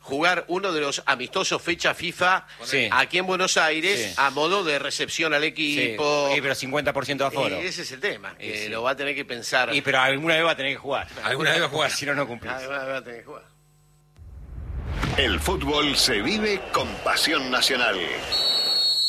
jugar uno de los amistosos fecha FIFA Sí. aquí en Buenos Aires Sí. a modo de recepción al equipo. Sí, pero 50% de aforo. Ese es el tema, que Sí. lo va a tener que pensar. Pero alguna vez va a tener que jugar. Alguna vez va a jugar. Si no, no cumplís. Va a tener que jugar. El fútbol se vive con pasión nacional.